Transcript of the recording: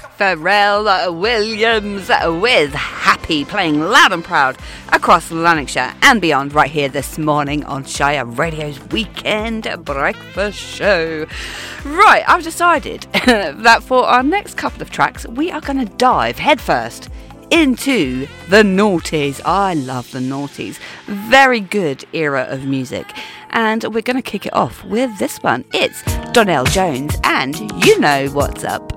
Pharrell Williams with Happy, playing loud and proud across Lanarkshire and beyond right here this morning on Shire Radio's Weekend Breakfast Show. Right, I've decided that for our next couple of tracks, we are going to dive headfirst into the noughties. I love the noughties. Very good era of music. And we're going to kick it off with this one. It's Donell Jones and You Know What's Up.